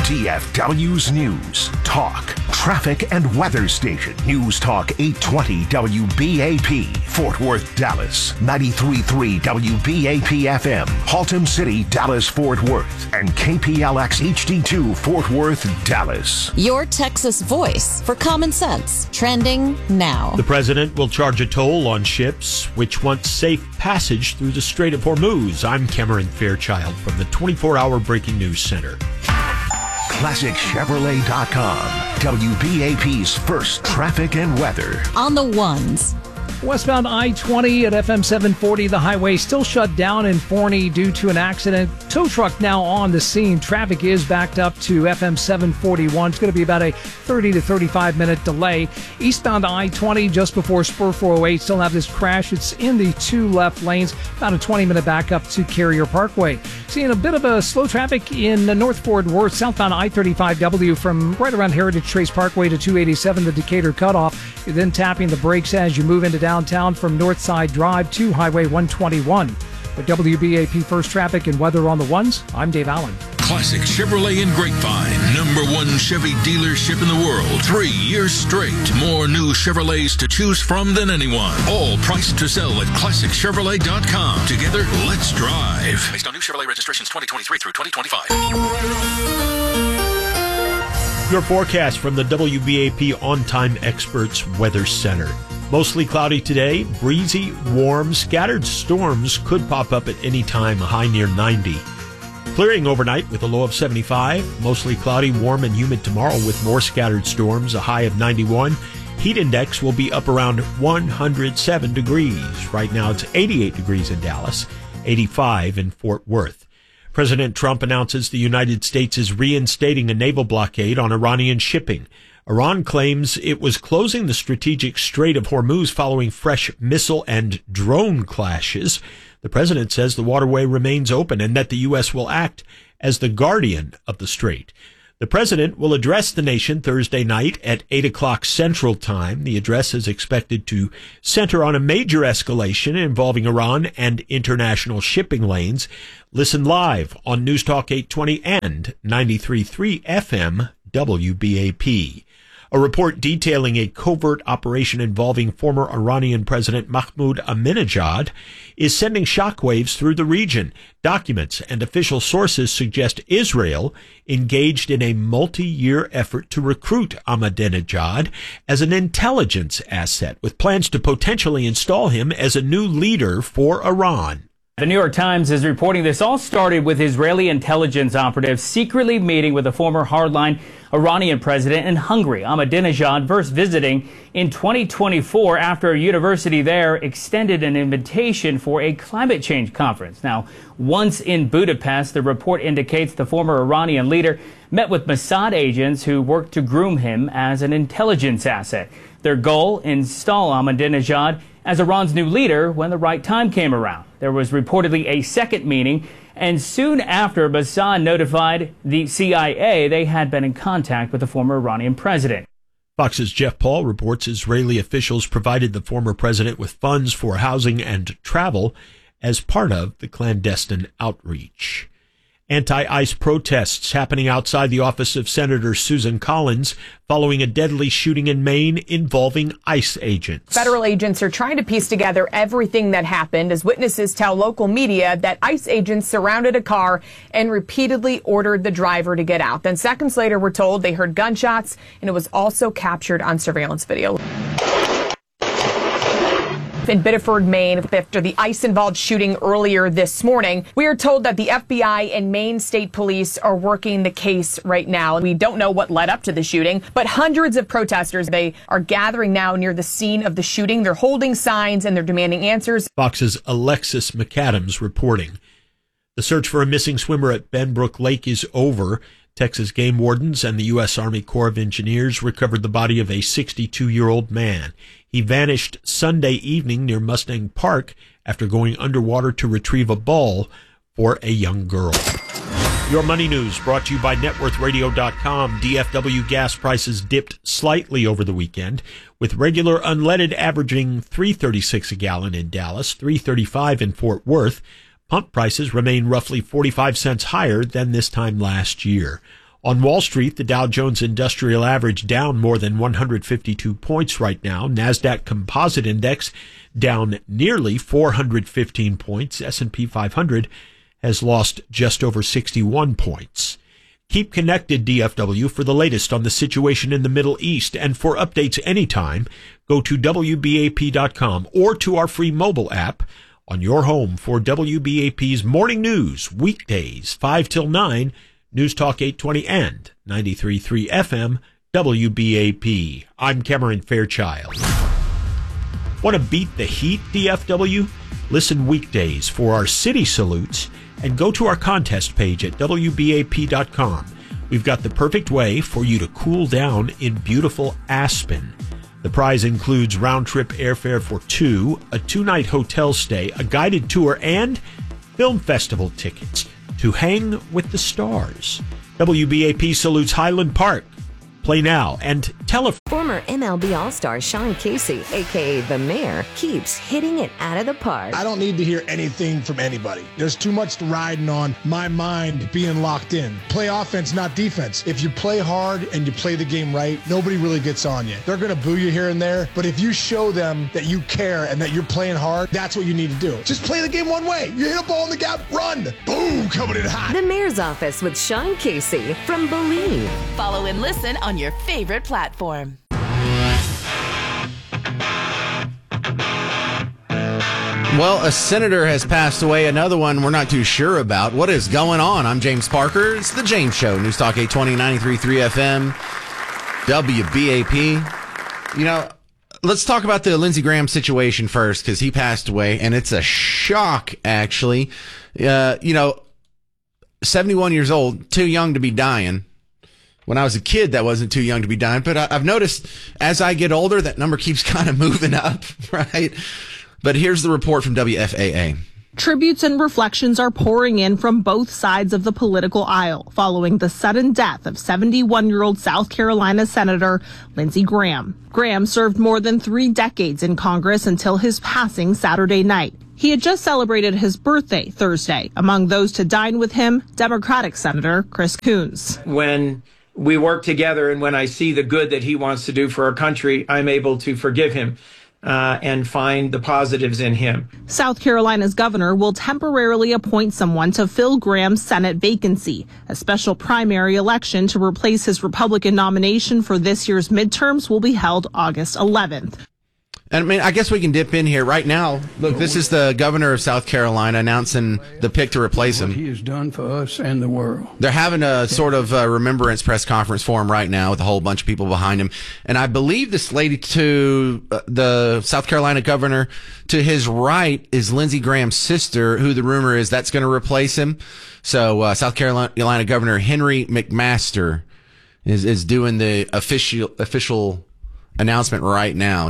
DFW's News, Talk, Traffic and Weather Station. News Talk 820 WBAP, Fort Worth, Dallas. 93.3 WBAP FM, Haltom City, Dallas, Fort Worth. And KPLX HD2, Fort Worth, Dallas. Your Texas voice for common sense. Trending now. The president will charge a toll on ships which want safe passage through the Strait of Hormuz. I'm Cameron Fairchild from the 24-hour Breaking News Center. ClassicChevrolet.com, WBAP's first traffic and weather. On the ones. Westbound I-20 at FM 740, the highway still shut down in Forney due to an accident. Tow truck now on the scene. Traffic is backed up to FM 741. It's going to be about a 30 to 35 minute delay. Eastbound I-20 just before Spur 408 still have this crash. It's in the two left lanes. About a 20-minute backup to Carrier Parkway. Seeing a bit of a slow traffic in North Fort Worth, southbound I-35W from right around Heritage Trace Parkway to 287, the Decatur cutoff. You're then tapping the brakes as you move into downtown from Northside Drive to Highway 121. With WBAP First Traffic and Weather on the Ones, I'm Dave Allen. Classic Chevrolet in Grapevine, #1 Chevy dealership in the world. 3 years straight. More new Chevrolets to choose from than anyone. All priced to sell at ClassicChevrolet.com. Together, let's drive. Based on new Chevrolet registrations 2023 through 2025. Your forecast from the WBAP On-Time Experts Weather Center. Mostly cloudy today, breezy, warm, scattered storms could pop up at any time, a high near 90. Clearing overnight with a low of 75, mostly cloudy, warm and humid tomorrow with more scattered storms, a high of 91. Heat index will be up around 107 degrees. Right now it's 88 degrees in Dallas, 85 in Fort Worth. President Trump announces the United States is reinstating a naval blockade on Iranian shipping. Iran claims it was closing the strategic Strait of Hormuz following fresh missile and drone clashes. The president says the waterway remains open and that the U.S. will act as the guardian of the strait. The president will address the nation Thursday night at 8 o'clock Central Time. The address is expected to center on a major escalation involving Iran and international shipping lanes. Listen live on News Talk 820 and 93.3 FM WBAP. A report detailing a covert operation involving former Iranian President Mahmoud Ahmadinejad is sending shockwaves through the region. Documents and official sources suggest Israel engaged in a multi-year effort to recruit Ahmadinejad as an intelligence asset, with plans to potentially install him as a new leader for Iran. The New York Times is reporting this all started with Israeli intelligence operatives secretly meeting with the former hardline Iranian president in Hungary, Ahmadinejad, first visiting in 2024 after a university there extended an invitation for a climate change conference. Now, once in Budapest, the report indicates the former Iranian leader met with Mossad agents who worked to groom him as an intelligence asset. Their goal, install Ahmadinejad as Iran's new leader when the right time came around. There was reportedly a second meeting, and soon after, Mossad notified the CIA they had been in contact with the former Iranian president. Fox's Jeff Paul reports Israeli officials provided the former president with funds for housing and travel as part of the clandestine outreach. Anti-ICE protests happening outside the office of Senator Susan Collins following a deadly shooting in Maine involving ICE agents. Federal agents are trying to piece together everything that happened as witnesses tell local media that ICE agents surrounded a car and repeatedly ordered the driver to get out. Then seconds later, we're told they heard gunshots, and it was also captured on surveillance video. In Biddeford, Maine, after the ICE-involved shooting earlier this morning. We are told that the FBI and Maine State Police are working the case right now. We don't know what led up to the shooting, but hundreds of protesters, they are gathering now near the scene of the shooting. They're holding signs and they're demanding answers. Fox's Alexis McAdams reporting. The search for a missing swimmer at Benbrook Lake is over. Texas game wardens and the U.S. Army Corps of Engineers recovered the body of a 62-year-old man. He vanished Sunday evening near Mustang Park after going underwater to retrieve a ball for a young girl. Your Money News brought to you by NetworthRadio.com. DFW gas prices dipped slightly over the weekend, with regular unleaded averaging $3.36 a gallon in Dallas, $3.35 in Fort Worth. Pump prices remain roughly 45 cents higher than this time last year. On Wall Street, the Dow Jones Industrial Average down more than 152 points right now. NASDAQ Composite Index down nearly 415 points. S&P 500 has lost just over 61 points. Keep connected, DFW, for the latest on the situation in the Middle East. And for updates anytime, go to WBAP.com or to our free mobile app on your home for WBAP's morning news, weekdays, 5 till 9, News Talk 820 and 93.3 FM, WBAP. I'm Cameron Fairchild. Want to beat the heat, DFW? Listen weekdays for our city salutes and go to our contest page at WBAP.com. We've got the perfect way for you to cool down in beautiful Aspen. The prize includes round-trip airfare for two, a two-night hotel stay, a guided tour, and film festival tickets to hang with the stars. WBAP salutes Highland Park. Play now and tell a Former MLB All-Star Sean Casey, a.k.a. The Mayor, keeps hitting it out of the park. I don't need to hear anything from anybody. There's too much riding on my mind being locked in. Play offense, not defense. If you play hard and you play the game right, nobody really gets on you. They're going to boo you here and there, but if you show them that you care and that you're playing hard, that's what you need to do. Just play the game one way. You hit a ball in the gap, run. Boom, coming in hot. The Mayor's Office with Sean Casey from Believe. Follow and listen on your favorite platform. Well, a senator has passed away. Another one we're not too sure about. What is going on? I'm James Parker. It's The James Show. News Talk 820, 93.3 FM, WBAP. You know, let's talk about the Lindsey Graham situation first, because he passed away, and it's a shock, actually. 71 years old, too young to be dying. When I was a kid, that wasn't too young to be dying. But I've noticed as I get older, that number keeps kind of moving up, right? But here's the report from WFAA. Tributes and reflections are pouring in from both sides of the political aisle following the sudden death of 71-year-old South Carolina Senator Lindsey Graham. Graham served more than 3 decades in Congress until his passing Saturday night. He had just celebrated his birthday Thursday. Among those to dine with him, Democratic Senator Chris Coons. When we work together and when I see the good that he wants to do for our country, I'm able to forgive him and find the positives in him. South Carolina's governor will temporarily appoint someone to fill Graham's Senate vacancy. A special primary election to replace his Republican nomination for this year's midterms will be held August 11th. And I mean, I guess we can dip in here right now. Look, this is the governor of South Carolina announcing the pick to replace him. What he has done for us and the world. They're having a sort of remembrance press conference for him right now with a whole bunch of people behind him. And I believe this lady to the South Carolina governor to his right is Lindsey Graham's sister, who the rumor is that's going to replace him. So South Carolina Governor Henry McMaster is doing the official announcement right now.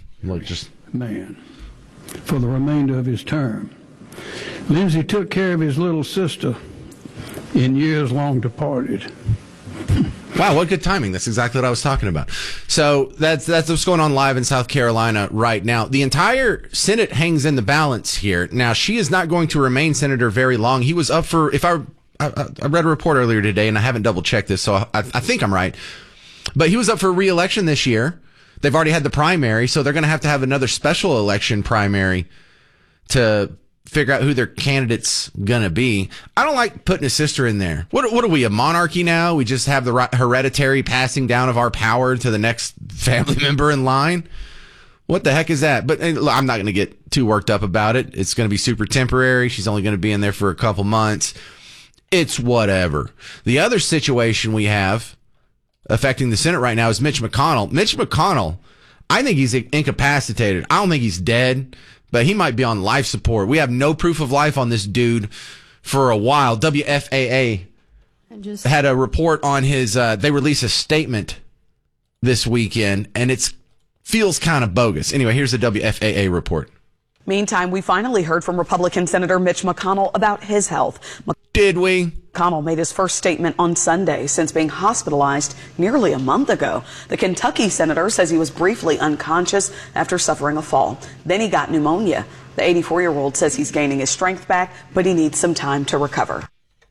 Man, for the remainder of his term. Lindsey took care of his little sister in years long departed. Wow, what good timing. That's exactly what I was talking about. So that's what's going on live in South Carolina right now. The entire Senate hangs in the balance here. Now, she is not going to remain senator very long. He was up for, I read a report earlier today, and I haven't double-checked this, so I think I'm right. But he was up for re-election this year. They've already had the primary, so they're going to have another special election primary to figure out who their candidate's going to be. I don't like putting a sister in there. What are we, a monarchy now? We just have the hereditary passing down of our power to the next family member in line? What the heck is that? But I'm not going to get too worked up about it. It's going to be super temporary. She's only going to be in there for a couple months. It's whatever. The other situation we have affecting the Senate right now is Mitch McConnell. Mitch McConnell, I think he's incapacitated. I don't think he's dead, but he might be on life support. We have no proof of life on this dude for a while. WFAA had a report on his, they released a statement this weekend, and it feels kind of bogus. Anyway, here's the WFAA report. Meantime, we finally heard from Republican Senator Mitch McConnell about his health. Did we? McConnell made his first statement on Sunday since being hospitalized nearly a month ago. The Kentucky senator says he was briefly unconscious after suffering a fall. Then he got pneumonia. The 84-year-old says he's gaining his strength back, but he needs some time to recover.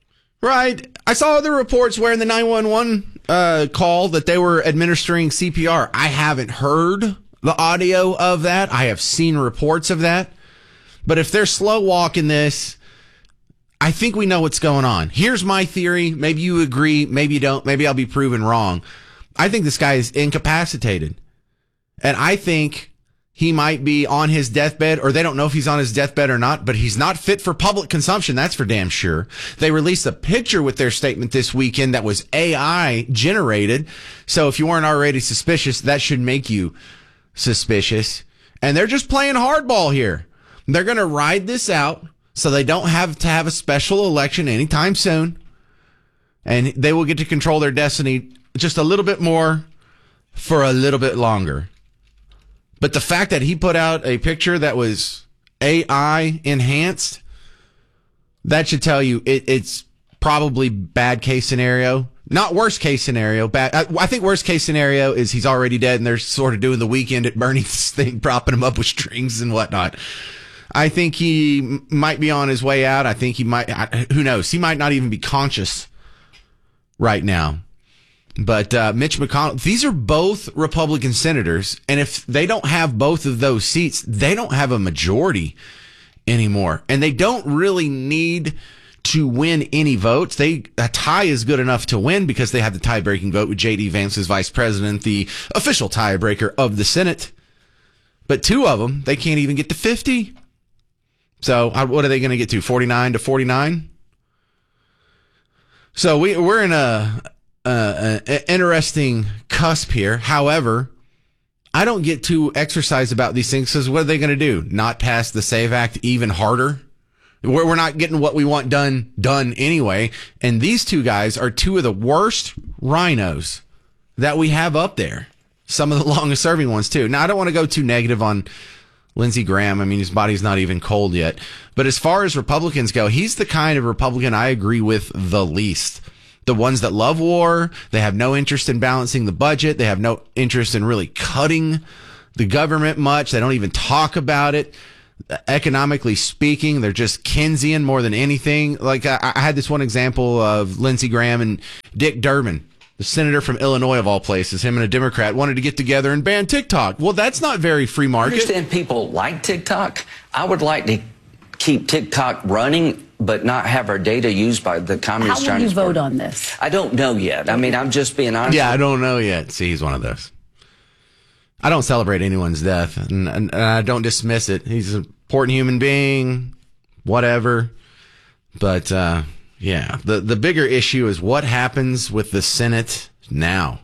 Right. I saw other reports where in the 911 call that they were administering CPR. I haven't heard the audio of that. I have seen reports of that. But if they're slow walking this, I think we know what's going on. Here's my theory. Maybe you agree. Maybe you don't. Maybe I'll be proven wrong. I think this guy is incapacitated. And I think he might be on his deathbed, or they don't know if he's on his deathbed or not, but he's not fit for public consumption. That's for damn sure. They released a picture with their statement this weekend that was AI generated. So if you weren't already suspicious, that should make you suspicious. And they're just playing hardball here. They're going to ride this out so they don't have to have a special election anytime soon. And they will get to control their destiny just a little bit more for a little bit longer. But the fact that he put out a picture that was AI enhanced, that should tell you it's probably bad case scenario. Not worst case scenario. Bad. I think worst case scenario is he's already dead and they're sort of doing the Weekend at Bernie's thing, propping him up with strings and whatnot. I think he might be on his way out. I think he might, who knows? He might not even be conscious right now. But Mitch McConnell, these are both Republican senators, and if they don't have both of those seats, they don't have a majority anymore. And they don't really need to win any votes. A tie is good enough to win because they have the tie-breaking vote with J.D. Vance as vice president, the official tiebreaker of the Senate. But two of them, they can't even get to 50. So what are they going to get to, 49 to 49? So we're in an interesting cusp here. However, I don't get too exercised about these things because what are they going to do? Not pass the SAVE Act even harder? We're not getting what we want done anyway. And these two guys are two of the worst rhinos that we have up there. Some of the longest serving ones too. Now, I don't want to go too negative on Lindsey Graham. I mean, his body's not even cold yet. But as far as Republicans go, he's the kind of Republican I agree with the least. The ones that love war, they have no interest in balancing the budget. They have no interest in really cutting the government much. They don't even talk about it. Economically speaking, they're just Keynesian more than anything. Like I had this one example of Lindsey Graham and Dick Durbin, the senator from Illinois of all places, him and a Democrat wanted to get together and ban TikTok. Well, that's not very free market. I understand people like TikTok. I would like to keep TikTok running, but not have our data used by the Communist Chinese Party. How will you vote on this? I don't know yet. I mean, I'm just being honest. Yeah, I don't know yet. See, he's one of those. I don't celebrate anyone's death, and I don't dismiss it. He's an important human being, whatever. But, yeah, the bigger issue is what happens with the Senate now.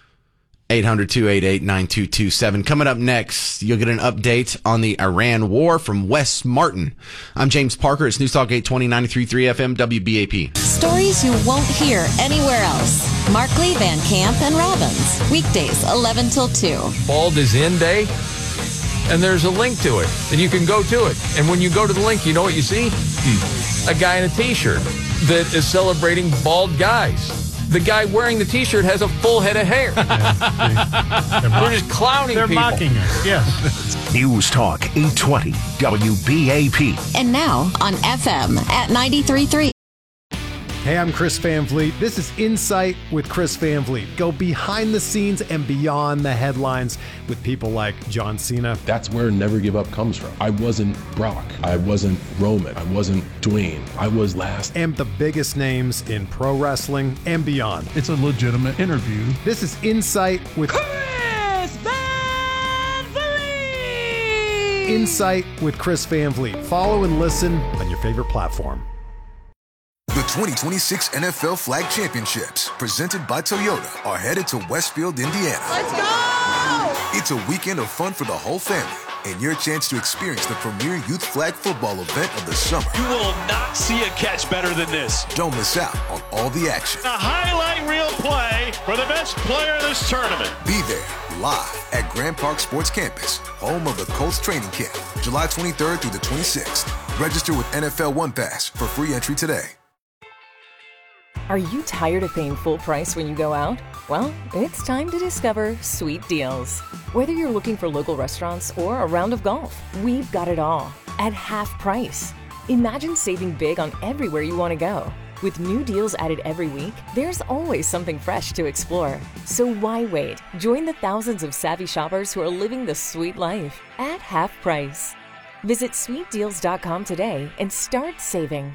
800-288-9227. Coming up next, you'll get an update on the Iran war from Wes Martin. I'm James Parker. It's News Talk 820, 93.3 FM, WBAP. Stories you won't hear anywhere else. Markley, Van Camp, and Robbins. Weekdays, 11 till 2. Bald is in day, and there's a link to it, and you can go to it. And when you go to the link, you know what you see? A guy in a T-shirt that is celebrating bald guys. The guy wearing the T-shirt has a full head of hair. They're just clowning people. They're mocking us, yes. News Talk 820 WBAP. And now on FM at 93.3. Hey, I'm Chris Van Vliet. This is Insight with Chris Van Vliet. Go behind the scenes and beyond the headlines with people like John Cena. That's where Never Give Up comes from. I wasn't Brock. I wasn't Roman. I wasn't Dwayne. I was last. And the biggest names in pro wrestling and beyond. It's a legitimate interview. This is Insight with Chris Van Vliet. Insight with Chris Van Vliet. Follow and listen on your favorite platform. The 2026 NFL Flag Championships, presented by Toyota, are headed to Westfield, Indiana. Let's go! It's a weekend of fun for the whole family and your chance to experience the premier youth flag football event of the summer. You will not see a catch better than this. Don't miss out on all the action. A highlight reel play for the best player in this tournament. Be there live at Grand Park Sports Campus, home of the Colts training camp, July 23rd through the 26th. Register with NFL One Pass for free entry today. Are you tired of paying full price when you go out? Well, it's time to discover Sweet Deals. Whether you're looking for local restaurants or a round of golf, we've got it all at half price. Imagine saving big on everywhere you want to go. With new deals added every week, there's always something fresh to explore. So why wait? Join the thousands of savvy shoppers who are living the sweet life at half price. Visit sweetdeals.com today and start saving.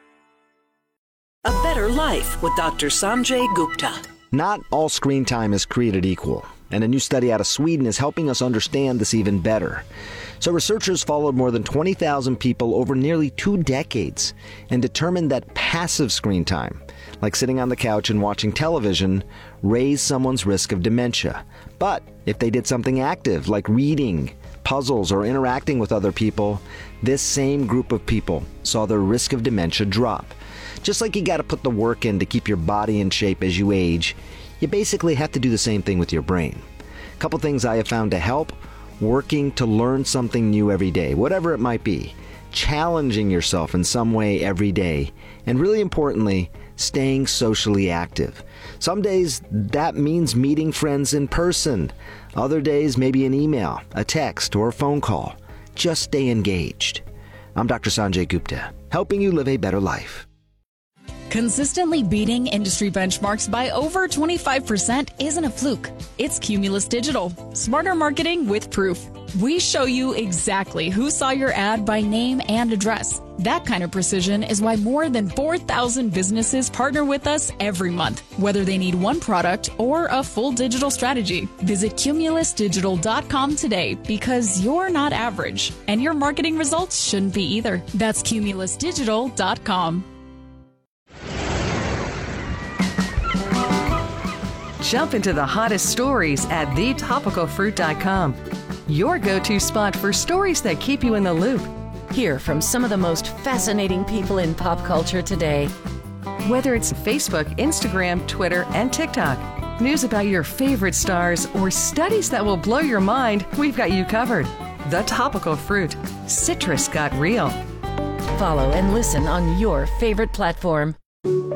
A Better Life with Dr. Sanjay Gupta. Not all screen time is created equal, and a new study out of Sweden is helping us understand this even better. So researchers followed more than 20,000 people over nearly 2 decades and determined that passive screen time, like sitting on the couch and watching television, raised someone's risk of dementia. But if they did something active, like reading, puzzles, or interacting with other people, this same group of people saw their risk of dementia drop. Just like you got to put the work in to keep your body in shape as you age, you basically have to do the same thing with your brain. A couple things I have found to help: working to learn something new every day, whatever it might be, challenging yourself in some way every day, and really importantly, staying socially active. Some days that means meeting friends in person. Other days, maybe an email, a text, or a phone call. Just stay engaged. I'm Dr. Sanjay Gupta, helping you live a better life. Consistently beating industry benchmarks by over 25% isn't a fluke. It's Cumulus Digital. Smarter marketing with proof. We show you exactly who saw your ad by name and address. That kind of precision is why more than 4,000 businesses partner with us every month, whether they need one product or a full digital strategy. Visit cumulusdigital.com today, because you're not average, and your marketing results shouldn't be either. That's cumulusdigital.com. Jump into the hottest stories at thetopicalfruit.com. Your go-to spot for stories that keep you in the loop. Hear from some of the most fascinating people in pop culture today. Whether it's Facebook, Instagram, Twitter, and TikTok, news about your favorite stars, or studies that will blow your mind, we've got you covered. The Topical Fruit. Citrus got real. Follow and listen on your favorite platform.